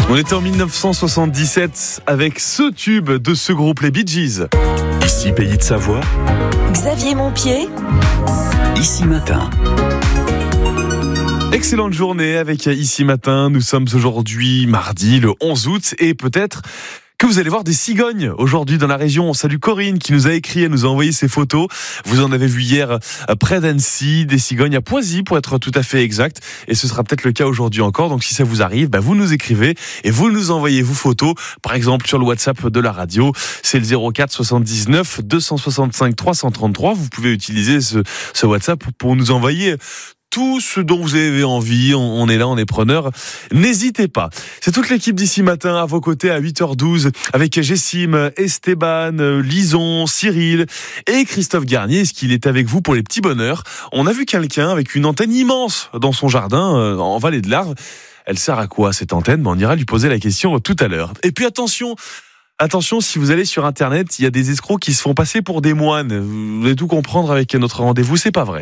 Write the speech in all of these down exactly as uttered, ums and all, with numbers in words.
On était en dix-neuf cent soixante-dix-sept avec ce tube de ce groupe, les Bee Gees. Ici, Pays de Savoie. Xavier Montpied. Ici Matin. Excellente journée avec Ici Matin. Nous sommes aujourd'hui mardi, le onze août, et peut-être que vous allez voir des cigognes aujourd'hui dans la région. On salue Corinne qui nous a écrit, elle nous a envoyé ses photos. Vous en avez vu hier près d'Annecy, des cigognes à Poisy pour être tout à fait exact. Et ce sera peut-être le cas aujourd'hui encore. Donc si ça vous arrive, bah vous nous écrivez et vous nous envoyez vos photos. Par exemple sur le WhatsApp de la radio, c'est le zéro quatre soixante-dix-neuf deux cent soixante-cinq trois cent trente-trois. Vous pouvez utiliser ce, ce WhatsApp pour nous envoyer tout ce dont vous avez envie. On est là, on est preneur. N'hésitez pas. C'est toute l'équipe d'Ici Matin à vos côtés à huit heures douze avec Jessime, Esteban, Lison, Cyril et Christophe Garnier. Est-ce qu'il est avec vous pour les petits bonheurs? On a vu quelqu'un avec une antenne immense dans son jardin en vallée de l'Arve. Elle sert à quoi cette antenne? On ira lui poser la question tout à l'heure. Et puis attention, Attention, si vous allez sur Internet, il y a des escrocs qui se font passer pour des moines. Vous allez tout comprendre avec notre rendez-vous, c'est pas vrai.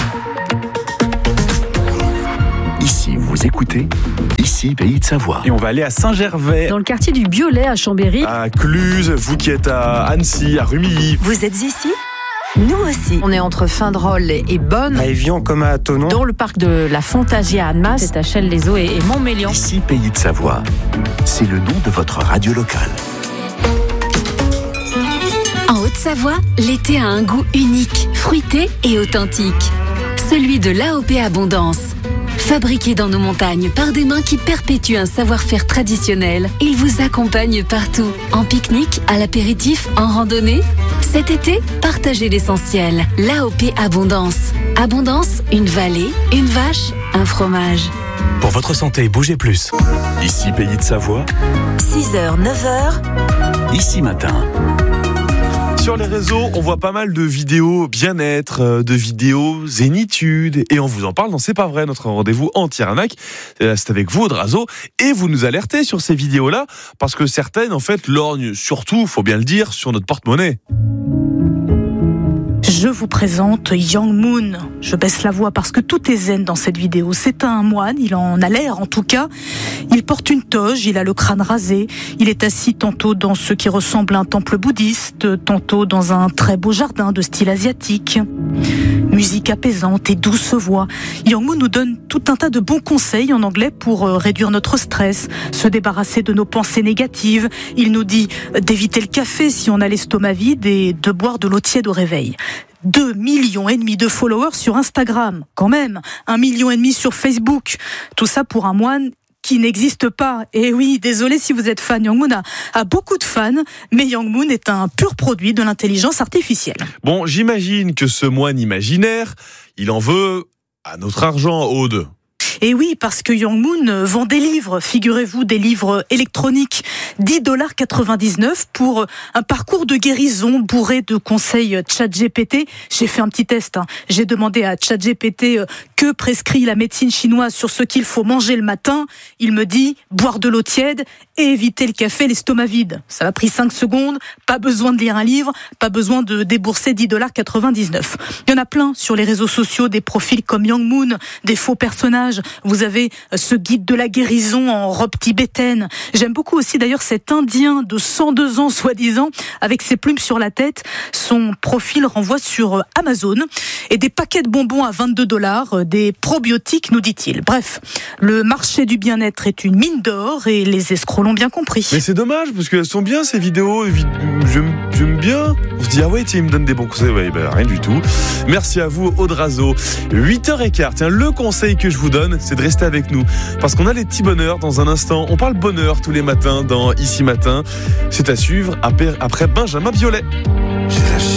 Ici, vous écoutez, Ici, Pays de Savoie. Et on va aller à Saint-Gervais, dans le quartier du Biolay à Chambéry, à Cluse, vous qui êtes à Annecy, à Rumilly. Vous êtes ici? Nous aussi. on est entre Fin-de-Rôle et Bonne, à Évian comme à Thonon, dans le parc de la Fantasia à Annemasse, c'est à Chelles-les-Eaux et Montmélian. Ici, Pays de Savoie. C'est le nom de votre radio locale. En Haute-Savoie, l'été a un goût unique, fruité et authentique. Celui de l'A O P Abondance. Fabriqué dans nos montagnes par des mains qui perpétuent un savoir-faire traditionnel, il vous accompagne partout. En pique-nique, à l'apéritif, en randonnée. Cet été, partagez l'essentiel. L'A O P Abondance. Abondance, une vallée, une vache, un fromage. Pour votre santé, bougez plus. Ici, Pays de Savoie. six heures, neuf heures. Ici Matin. Sur les réseaux, on voit pas mal de vidéos bien-être, de vidéos zénitude, et on vous en parle dans C'est pas vrai, notre rendez-vous anti-arnaque. C'est avec vous, Odrazo, et vous nous alertez sur ces vidéos-là, parce que certaines, en fait, lorgnent surtout, faut bien le dire, sur notre porte-monnaie. Je vous présente Young Moon. Je baisse la voix parce que tout est zen dans cette vidéo. C'est un moine, il en a l'air en tout cas. Il porte une toge, il a le crâne rasé. Il est assis tantôt dans ce qui ressemble à un temple bouddhiste, tantôt dans un très beau jardin de style asiatique. Musique apaisante et douce voix. Young Moon nous donne tout un tas de bons conseils en anglais pour réduire notre stress, se débarrasser de nos pensées négatives. Il nous dit d'éviter le café si on a l'estomac vide et de boire de l'eau tiède au réveil. Deux millions et demi de followers sur Instagram, quand même. Un million et demi sur Facebook. Tout ça pour un moine qui n'existe pas. Et oui, désolé si vous êtes fan. Young Moon a, a beaucoup de fans, mais Young Moon est un pur produit de l'intelligence artificielle. Bon, j'imagine que ce moine imaginaire, il en veut à notre argent, Aude. Et oui, parce que Young Moon vend des livres, figurez-vous, des livres électroniques, dix dollars quatre-vingt-dix-neuf pour un parcours de guérison bourré de conseils ChatGPT. J'ai fait un petit test, hein. J'ai demandé à ChatGPT que prescrit la médecine chinoise sur ce qu'il faut manger le matin. Il me dit boire de l'eau tiède et éviter le café, l'estomac vide. Ça m'a pris cinq secondes, pas besoin de lire un livre, pas besoin de débourser dix dollars quatre-vingt-dix-neuf. Il y en a plein sur les réseaux sociaux, des profils comme Young Moon, des faux personnages. Vous avez ce guide de la guérison en robe tibétaine. J'aime beaucoup aussi d'ailleurs cet Indien de cent deux ans soi-disant avec ses plumes sur la tête. Son profil renvoie sur Amazon et des paquets de bonbons à vingt-deux dollars, des probiotiques nous dit-il. Bref, le marché du bien-être est une mine d'or et les escrocs l'ont bien compris. Mais c'est dommage parce qu'elles sont bien ces vidéos. J'aime, j'aime bien. On se dit ah ouais tiens il me donne des bons conseils. Ouais ben rien du tout. Merci à vous Odrazo. huit heures quinze. Tiens le conseil que je vous donne, c'est de rester avec nous. Parce qu'on a les petits bonheurs dans un instant. On parle bonheur tous les matins dans Ici Matin. C'est à suivre après Benjamin Biolay.